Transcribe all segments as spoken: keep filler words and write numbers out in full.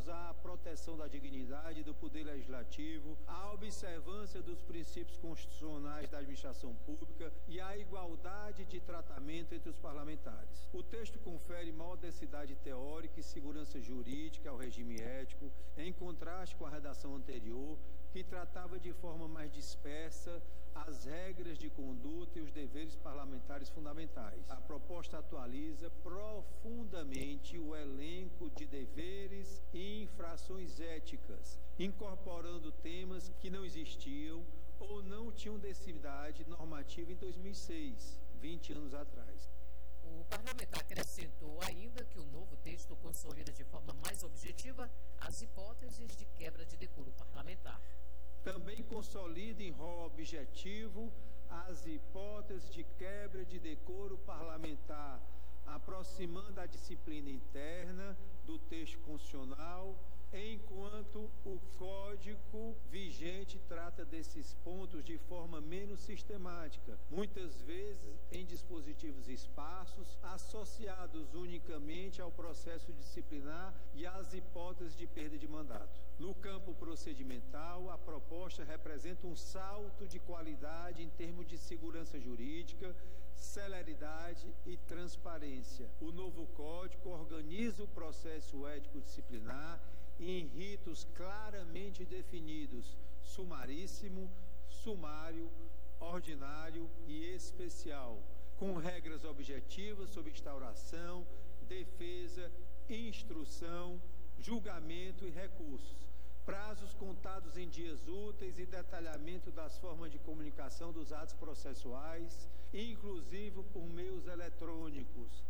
voltados à proteção da dignidade do Poder Legislativo, à observância dos princípios constitucionais da administração pública e à igualdade de tratamento entre os parlamentares. O texto confere maior densidade teórica e segurança jurídica ao regime ético, em contraste com a redação anterior, que tratava de forma mais dispersa as regras de conduta e os deveres parlamentares fundamentais. A proposta atualiza profundamente o elenco de deveres e infrações éticas, incorporando temas que não existiam ou não tinham densidade normativa em dois mil e seis, vinte anos atrás. O parlamentar acrescentou ainda que o novo texto consolida de forma mais objetiva as hipóteses de quebra de decoro parlamentar. Também consolida em rol objetivo as hipóteses de quebra de decoro parlamentar, aproximando a disciplina interna do texto constitucional, enquanto o Código vigente trata desses pontos de forma menos sistemática, muitas vezes em dispositivos esparsos, associados unicamente ao processo disciplinar e às hipóteses de perda de mandato. No campo procedimental, a proposta representa um salto de qualidade em termos de segurança jurídica, celeridade e transparência. O novo Código organiza o processo ético-disciplinar em ritos claramente definidos: sumaríssimo, sumário, ordinário e especial, com regras objetivas sobre instauração, defesa, instrução, julgamento e recursos, prazos contados em dias úteis e detalhamento das formas de comunicação dos atos processuais, inclusive por meios eletrônicos.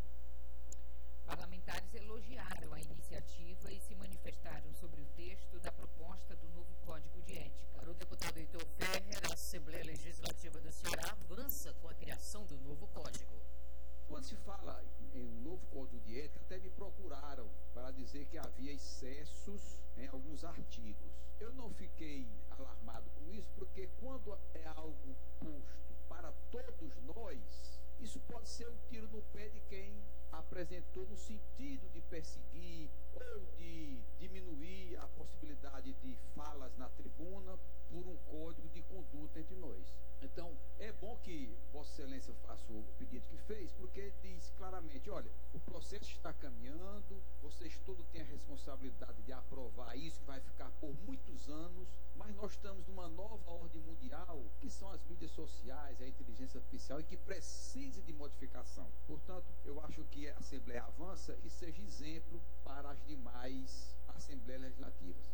Parlamentares elogiaram a iniciativa e se manifestaram sobre o texto da proposta do novo Código de Ética. Para o deputado Heitor Ferrer, a Assembleia Legislativa do Ceará avança com a criação do novo Código. Quando se fala em um novo Código de Ética, até me procuraram para dizer que havia excessos em alguns artigos. Eu não fiquei alarmado com isso, porque quando é algo posto para todos nós, isso pode ser um tiro no pé de quem apresentou no sentido de perseguir ou de diminuir a possibilidade de falas na tribuna por um código de conduta entre nós. Então, é bom que Vossa Excelência faça o pedido que fez, porque diz claramente, olha, o processo está caminhando, vocês todos têm a responsabilidade de aprovar isso, que vai ficar por muitos anos, mas nós estamos numa nova ordem mundial, que são as mídias sociais, a inteligência artificial, e que precisa de modificação. Portanto, eu acho que a Assembleia avança e seja exemplo para as demais Assembleias Legislativas.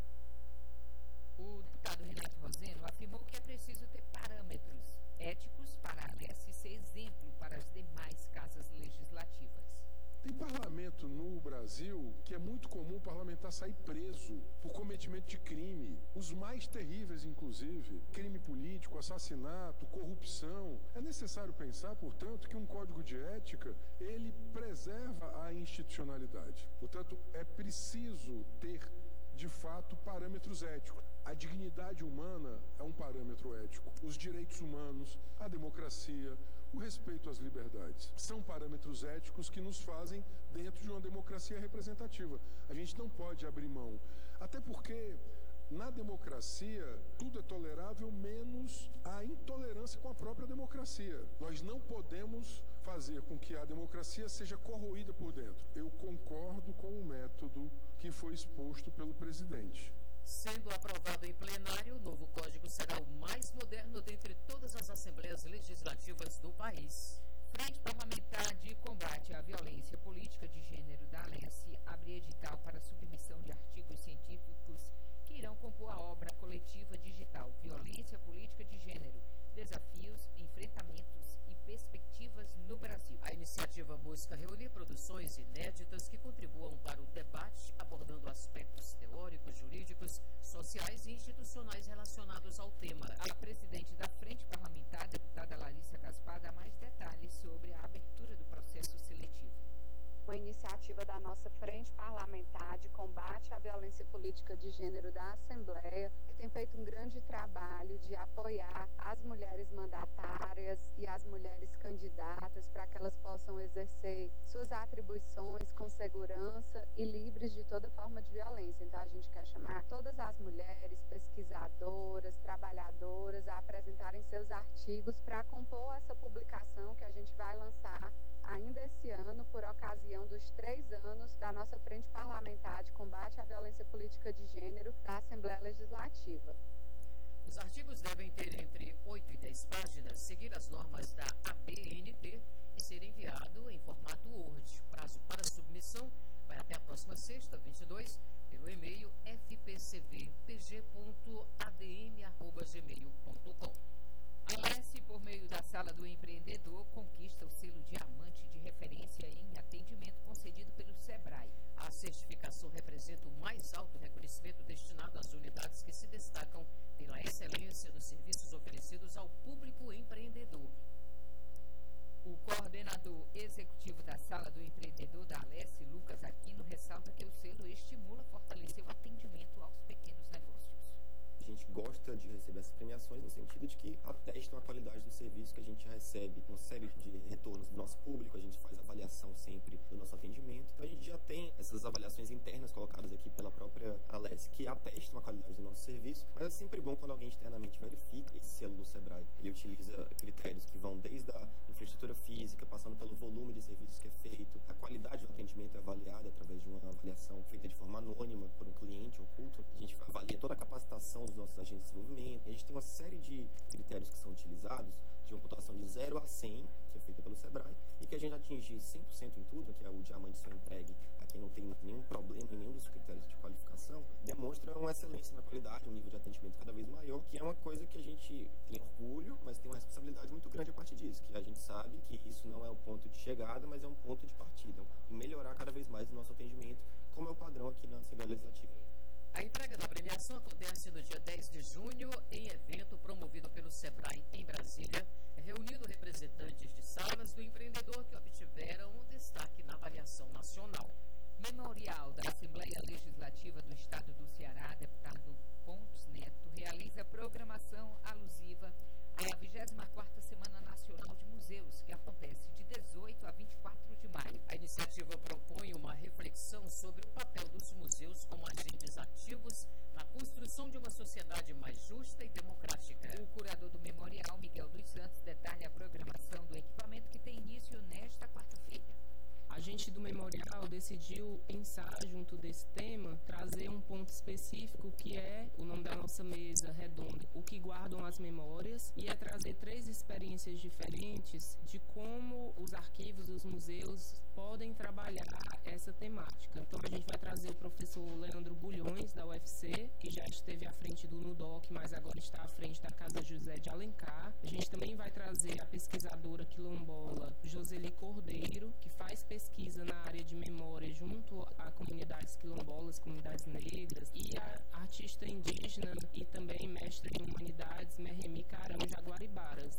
O deputado Renato Roseno afirmou que é preciso ter parâmetros éticos para a ALERCE ser exemplo para as demais casas legislativas. Tem parlamento no Brasil que é muito comum o parlamentar sair preso por cometimento de crime, os mais terríveis, inclusive, crime político, assassinato, corrupção. É necessário pensar, portanto, que um código de ética, ele preserva a institucionalidade. Portanto, é preciso ter, de fato, parâmetros éticos. A dignidade humana é um parâmetro ético. Os direitos humanos, a democracia, o respeito às liberdades. São parâmetros éticos que nos fazem dentro de uma democracia representativa. A gente não pode abrir mão. Até porque, na democracia, tudo é tolerável, menos a intolerância com a própria democracia. Nós não podemos fazer com que a democracia seja corroída por dentro. Eu concordo com o método que foi exposto pelo presidente. Sendo aprovado em plenário, o novo Código será o mais moderno dentre todas as Assembleias Legislativas do país. Frente Parlamentar de Combate à Violência Política de Gênero da ALERCE abre edital para submissão de artigos científicos que irão compor a obra coletiva digital Violência Política de Gênero, Desafios, Enfrentamentos e Perspectivas no Brasil. A iniciativa busca reunir produções inéditas que contribuam para o debate, abordando aspectos teóricos, jurídicos, sociais e institucionais relacionados ao tema. A presidente da Frente Parlamentar, deputada Larissa Gaspar, dá mais detalhes sobre a abertura do processo seletivo. Uma iniciativa da nossa Frente Parlamentar de Combate à Violência Violência Política de Gênero da Assembleia, que tem feito um grande trabalho de apoiar as mulheres mandatárias e as mulheres candidatas para que elas possam exercer suas atribuições com segurança e livres de toda forma de violência. Então, a gente quer chamar todas as mulheres, pesquisadoras, trabalhadoras, a apresentarem seus artigos para compor essa publicação que a gente vai lançar ainda esse ano, por ocasião dos três anos da nossa Frente Parlamentar de Combate à Violência Política de Gênero da Assembleia Legislativa. Os artigos devem ter entre oito e dez páginas, seguir as normas da A B N T e ser enviado em formato Word. Prazo para submissão vai até a próxima sexta, vinte e dois, pelo e-mail f p c v p g ponto a d m arroba gmail ponto com. A Alesse, por meio da Sala do Empreendedor, conquista o selo Diamante de referência em atendimento concedido pelo SEBRAE. A certificação representa o mais alto reconhecimento destinado às unidades que se destacam pela excelência dos serviços oferecidos ao público empreendedor. O coordenador executivo da Sala do Empreendedor da Alesse, Lucas Aquino, ressalta que o selo estimula e fortalecer o atendimento aos pequenos negócios. A gente gosta de receber essas premiações no sentido de que atestam a qualidade do serviço que a gente recebe, uma série de retornos do nosso público, a gente faz avaliação sempre do nosso atendimento. Então a gente já tem essas avaliações internas colocadas aqui pela própria Alesse, que atestam a qualidade do nosso serviço, mas é sempre bom quando alguém externamente verifica esse selo do SEBRAE. Ele utiliza critérios que vão desde a infraestrutura física, passando pelo volume de serviços que é feito, a qualidade do atendimento é avaliada através de uma avaliação feita de forma anônima por um cliente oculto. A gente avalia toda a capacitação dos nossos agentes de desenvolvimento. E a gente tem uma série de critérios que são utilizados, de uma pontuação de zero a cem, que é feita pelo SEBRAE, e que a gente atingir cem por cento em tudo, que é o diamante só entregue a quem não tem nenhum problema em nenhum dos critérios de qualificação, demonstra uma excelência na qualidade, um nível de atendimento cada vez maior, que é uma coisa que a gente tem orgulho, mas tem uma responsabilidade muito grande a partir disso, que a gente sabe que isso não é o ponto de chegada, mas é um ponto de partida, e melhorar cada vez mais o nosso atendimento, como é o padrão aqui na Assembleia Legislativa. A entrega da premiação acontece no dia dez de junho, em evento promovido pelo SEBRAE em Brasília, reunindo representantes de salas do empreendedor que obtiveram um destaque na avaliação nacional. Memorial da Assembleia Legislativa do Estado do Ceará, deputado Pontes Neto, realiza programação alusiva à vigésima quarta Semana Nacional de Museus, que acontece de dezoito a vinte e quatro de maio. A iniciativa propõe uma reflexão sobre o papel dos museus como agentes ativos na construção de uma sociedade mais justa e democrática. O curador do memorial, Miguel dos Santos, detalha a programação do equipamento que tem início nesta quarta-feira. A gente do Memorial decidiu pensar, junto desse tema, trazer um ponto específico que é o nome da nossa mesa redonda, o que guardam as memórias, e é trazer três experiências diferentes de como os arquivos, os museus podem trabalhar essa temática. Então a gente vai trazer o professor Leandro Bulhões, da U F C, que já esteve à frente do NUDOC, mas agora está à frente da Casa José de Alencar. A gente também vai trazer a pesquisadora quilombola Joseli Cordeiro, que faz pesquisa na área de memória junto a comunidades quilombolas, comunidades negras, e a artista indígena e também mestre em humanidades Merremi Carão Jaguaribaras.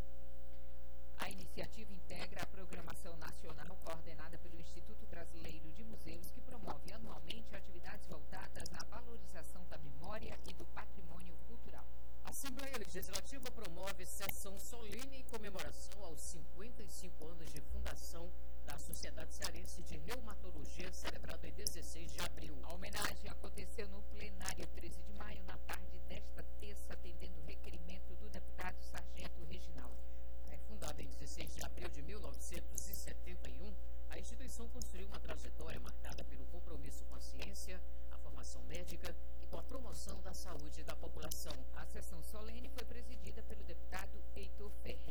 A iniciativa integra a programação nacional coordenada pelo Instituto Brasileiro de Museus, que promove anualmente atividades voltadas à valorização da memória e do patrimônio cultural. A Assembleia Legislativa promove sessão solene em comemoração aos cinquenta e cinco anos de fundação da Sociedade Cearense de Reumatologia, celebrado em dezesseis de abril. A homenagem aconteceu no plenário treze de maio, na tarde desta terça, atendendo o requerimento do deputado Sargento Reginaldo. Fundada em dezesseis de abril de mil novecentos e setenta e um, a instituição construiu uma trajetória marcada pelo compromisso com a ciência, a formação médica e com a promoção da saúde da população. A sessão solene foi presidida pelo deputado Heitor Ferrer.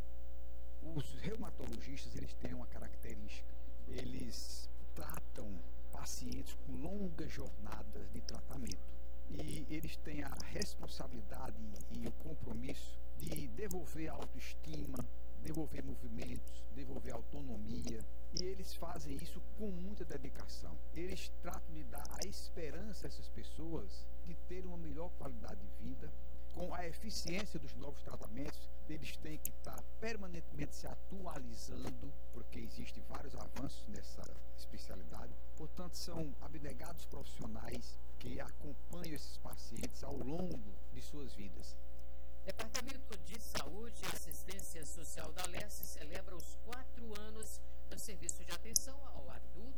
Os reumatologistas, eles têm uma característica: eles tratam pacientes com longas jornadas de tratamento, e eles têm a responsabilidade e o compromisso de devolver a autoestima, devolver movimentos, devolver autonomia, e eles fazem isso com muita dedicação. Eles tratam de dar a esperança a essas pessoas de ter uma melhor qualidade de vida. Com a eficiência dos novos tratamentos, eles têm que estar permanentemente se atualizando, porque existem vários avanços nessa especialidade. Portanto, são abnegados profissionais que acompanham esses pacientes ao longo de suas vidas. Departamento de Saúde e Assistência Social da Leste celebra os quatro anos do serviço de atenção ao adulto